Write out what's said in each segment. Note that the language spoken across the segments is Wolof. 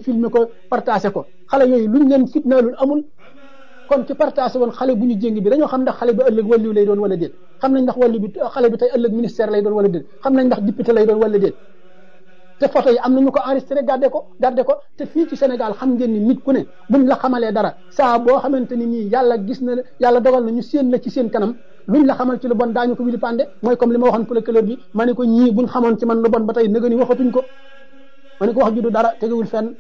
filmer ko partagé ko xale yooyu luñ leen fitnaalul amul. kon ci partagé woon xale bu ñu jéng bi dañoo xam ndax xale bi ëllëg wàllu lay doon wala déet xam nañ ndax wàllu bi xale bi tey ëllëg ministère lay doon wala déet xam nañ ndax député lay doon wala déet te photo yi am nañu ko enregistré garde ko te fii ci Sénégal xam ngeen ni nit ku ne buñ la xamalee dara saa boo xamante ni nii yàlla gis na yàlla dogal na ñu séen la ci seen kanam luñ la xamal ci lu bon daañu ko wili pande mooy comme li ma waxoon procureur bi ma ne ko ñii buñ xamoon ci man lu bon ba tey nëga ni waxatuñ ko ma ne ko wax ju du dara tegewul fenn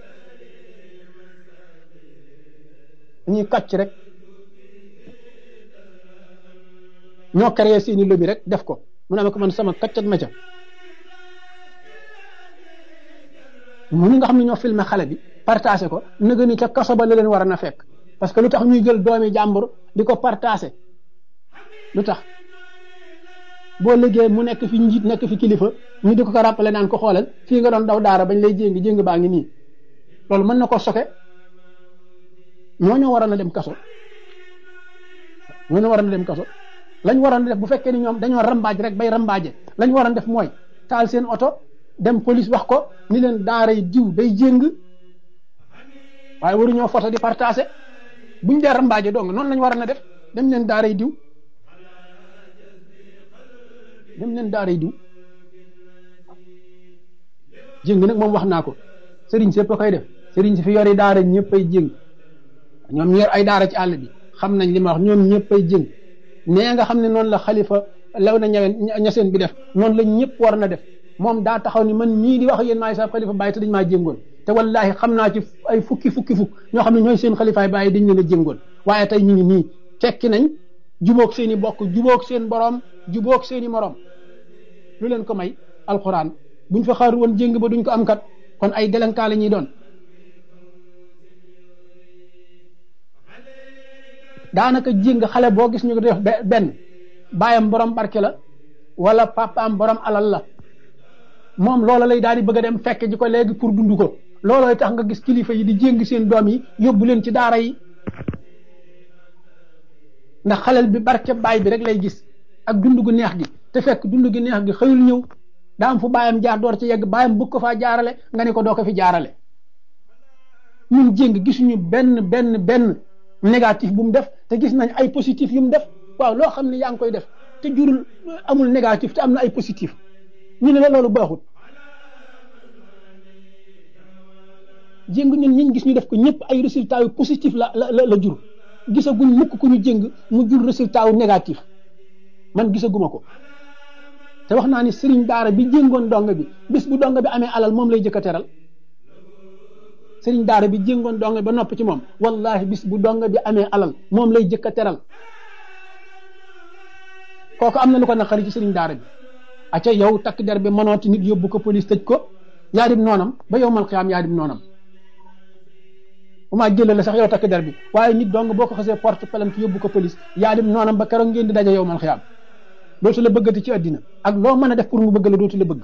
ñuy kàcc rek ñoo créé seeni lobby rek def ko mu ne ko man sama kàccat ma ca ñi nga xam ne ñoo filmé xale bi partagé ko nëga ni ca kaso ba la leen war a na fekk parce que lu tax ñuy jël doomi jàmbur di ko partagé lu tax boo liggéey mu nekk fi njiit nekk fi kilifa ñu di ko rappelé naan ko xoolal fii nga doon daw daara bañ lay jéng baa ngi nii loolu mën na ko soke ñoo waroon a dem kaso ñoo waroon a dem kaso lañ waroon def bu fekkee ni ñoom dañoo rambaaj rek bay rambaaje lañ waroon def mooy taal seen oto dem police wax ko ni leen daaray diw day jéng waaye waruñoo photo di partagé buñ dee rambaaje dong noonu lañ waroon a def dem leen daaray diw jéng nag moom wax naa ko sëriñ si yëpp a koy def sëriñ si fi yori daara ñëpp ay jéng ñoom ñu yor ay daara ci àll bi xam nañ li ma wax ñoom ñëpp ay jéng nee nga xam ne noonu la xalifa law na ñaseen bi def noonu la ñëpp war na def moom daa taxaw ni man mii di wax yéen maay sa xalifa bàyyi te dañ maa jéngoon te wallahi xam naa ci ay fukki ñoo xam ne ñooy seen xalifaay bàyyi dañ leen a jéngoon waaye tey ñu ngi nii tekki nañ jubóog seen i bokk jubóog seen borom jubóog seen i morom lu leen ko may alxuraan buñ fa xaar woon jéng ba duñ ko am kat kon ay délinquant la ñuy doon daanaka jéng xale boo gis ñu ko def benn baayam borom barke la wala papaam borom alal la moom loola lay daal di bëgg a dem fekk ji ko léegi pour dund ko loolooy tax nga gis kilifa yi di jéng seen doom yi yóbbu leen ci daara yi ndax xalel bi barke baay bi rek lay gis ak dund gu neex gi te fekk dund gu neex gi xëyul ñëw daa am fu baayam jaar door ci yegg baayam bëgg ko faa jaarale nga ne ko doo ko fi jaarale ñun jéng gisuñu benn négatif bu mu def te gis nañ ay positif yu mu def waaw loo xam ne yaa ngi koy def te jurul amul négatif te am na ay positif ñu ne la loolu baaxut jéng ñun ñiñ gis ñu def ko ñëpp ay résultats yu positif la jur gisaguñ mukk ku ñu jéng mu jur résultat yu négatif man gisaguma ko te wax naa ni sëriñ daara bi jéngoon donga bi bis bu donga bi amee alal moom lay jëkk a teral sëriñ daara bi jéngoon donga ba nopp ci moom wallahi bis bu donga bi amee alal moom lay jëkk a teral kooku am na lu ko naqari ci sëriñ daara bi acca yow takk der bi mënooti nit yóbbu ko police tëj ko yaa dim noonam ba yow mal xiyaam yaa dim noonam bu maa jëlee la sax yow takk der bi waaye nit dong boo ko xasee porte plainte yóbbu ko police yaa dim noonam ba keroog ngeen di daje yow mal xiyaam dootu la bëggati ci àddina ak loo mën a def pour mu bëgg la dootu la bëgg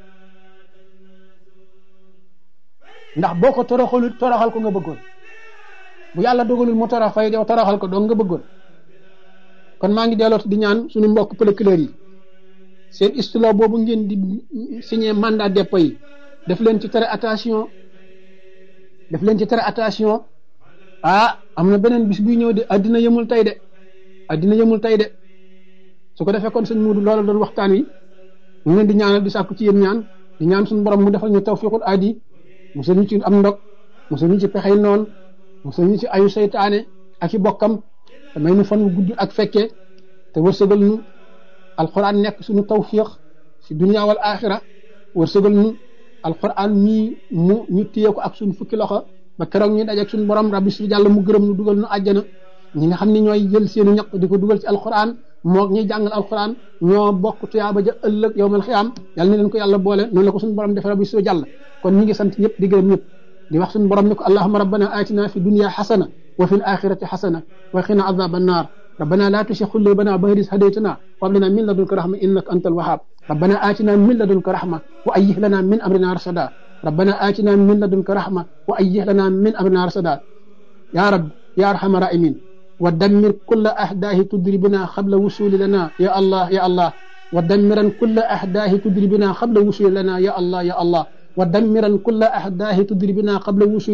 ndax boo ko toroxal ko nga bëggoon bu yàlla dogalul mu torox fay yow toroxal ko dong nga bëggoon kon maa ngi dellooti di ñaan suñu mbokk procureur yi seen istilo boobu ngeen di signé mandat dépôt yi def leen ci tere attention am na beneen bis buy ñëw de addina yëmul tey de su ko defee kon sëñ Muudu loola doon waxtaan wi ñu leen di ñaanal di sàkku ci yéen ñaan di ñaan suñu borom mu defal ñu tawfiqul aadi musal ñu ci am ndog musal ñu ci pexey noon musal ñu ci ayu seytaane ak i bokkam te may nu fan wu gudd ak fekkee te wërsëgal ñu alquran nekk suñu tawfiq si dunya wal axira wërsëgal ñu alquran mii mu ñu téye ko ak suñu fukki loxo ba keroog ñu dajeeg suñu borom rabbi su jàll mu gërëm nu dugal nu àjjana ñi nga xam ne ñooy jël seenu ñaq di ko dugal ci alquran moo ñuy jàngal alquran ñoo bokk tuyaaba ja ëllëg yawmal xiyaam yàlla na leen ko yàlla boole noonu la ko suñu borom def rabbi su jàll kon ñi ngi sant ñëpp di gërëm ñëpp di wax suñu borom ni ko allahumma rabbana atina fi dunya xasana wa fi l axirati xasana wa qina azaba annar ربنا لا تشيخ قلوبنا بعد إذ هديتنا وهب لنا من لدنك رحمة إنك أنت الوهاب ربنا آتنا من لدنك رحمة وأيه لنا من أمرنا رشدا ربنا آتنا من لدنك رحمة وأيه لنا من أمرنا رشدا يا رب يا أرحم الراحمين ودمر كل أحداه تدربنا قبل وصول لنا يا الله يا الله ودمرا كل أحداه تدربنا قبل وصول لنا يا الله يا الله ودمرا كل أحداه تدربنا قبل وصول